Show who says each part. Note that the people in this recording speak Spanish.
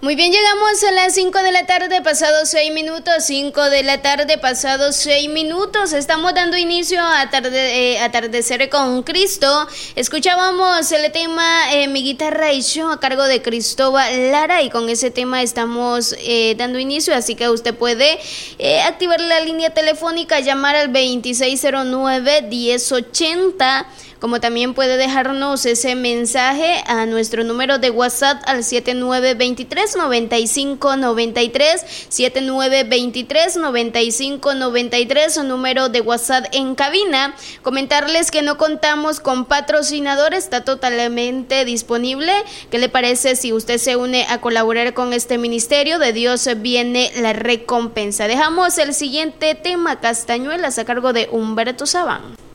Speaker 1: Muy bien, llegamos a las 5 de la tarde, pasados 6 minutos, 5 de la tarde, pasados 6 minutos. Estamos dando inicio a Atardecer con Cristo. Escuchábamos el tema Mi Guitarra y Yo a cargo de Cristóbal Lara, y con ese tema estamos dando inicio, así que usted puede activar la línea telefónica, llamar al 2609-1080, como también puede dejarnos ese mensaje a nuestro número de WhatsApp al 7923-9593, 7923-9593, número de WhatsApp en cabina. Comentarles que no contamos con patrocinadores, está totalmente disponible. ¿Qué le parece si usted se une a colaborar con este ministerio? De Dios viene la recompensa. Dejamos el siguiente tema, Castañuelas, a cargo de Humberto Sabán.